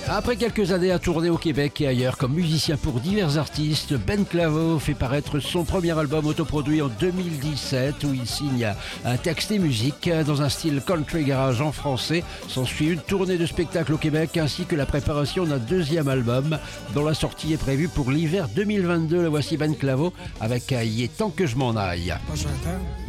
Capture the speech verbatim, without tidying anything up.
Après quelques années à tourner au Québec et ailleurs comme musicien pour divers artistes, Ben Claveau fait paraître son premier album autoproduit en deux mille dix-sept où il signe un texte et musique dans un style country garage en français. S'ensuit une tournée de spectacles au Québec ainsi que la préparation d'un deuxième album dont la sortie est prévue pour l'hiver deux mille vingt-deux. Le voici Ben Claveau avec « Il est temps que je m'en aille ». Moi, j'entends.